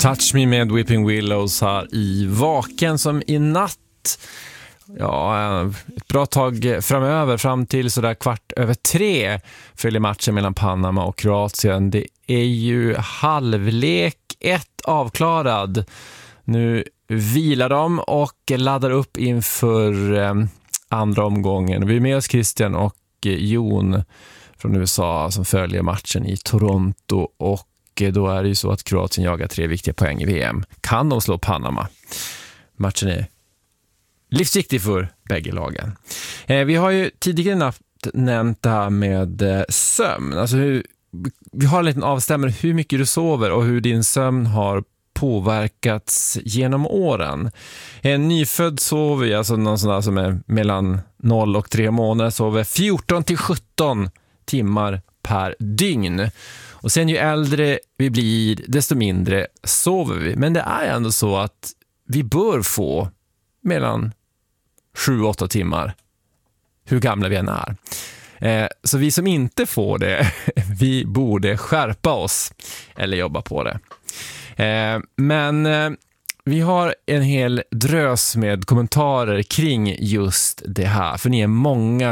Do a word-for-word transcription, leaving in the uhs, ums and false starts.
Touch Me med Weeping Willows här i Vaken som i natt. Ja, ett bra tag framöver, fram till sådär kvart över tre följer matchen mellan Panama och Kroatien. Det är ju halvlek ett avklarad. Nu vilar de och laddar upp inför eh, andra omgången. Vi är med oss Christian och Jon från U S A som följer matchen i Toronto, och då är det ju så att Kroatien jagar tre viktiga poäng i V M. Kan de slå Panama? Matchen är livsviktig för bägge lagen. Eh, vi har ju tidigare nämnt det här med eh, sömn. Alltså hur, vi har en liten avstämmare hur mycket du sover och hur din sömn har påverkats genom åren. En nyfödd sover, alltså någon sån där som är mellan noll och tre månader, sover fjorton till sjutton timmar per dygn. Och sen ju äldre vi blir, desto mindre sover vi. Men det är ändå så att vi bör få mellan sju till åtta timmar, hur gamla vi än är. Eh, så vi som inte får det, vi borde skärpa oss eller jobba på det. Eh, men eh, vi har en hel drös med kommentarer kring just det här. För ni är många